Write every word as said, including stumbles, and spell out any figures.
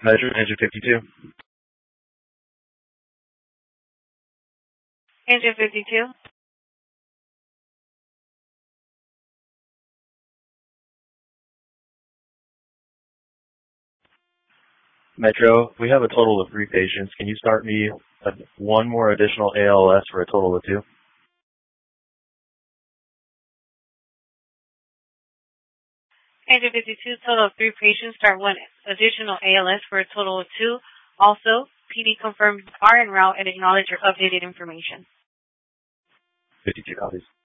Metro engine fifty-two. Engine fifty-two. Metro, we have a total of three patients. Can you start me a, one more additional A L S for a total of two? Engine fifty-two, total of three patients. Start one additional A L S for a total of two. Also, P D confirmed are en route and acknowledge your updated information. fifty-two copies.